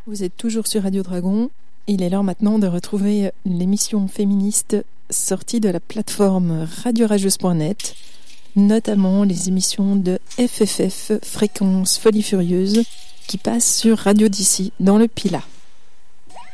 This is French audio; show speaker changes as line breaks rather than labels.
Vous êtes toujours sur Radio Dragon. Il est l'heure maintenant de retrouver l'émission féministe sortie de la plateforme radiorageuse.net, notamment les émissions de FFF, Fréquence Folie Furieuse, qui passent sur Radio d'ici dans le Pilat.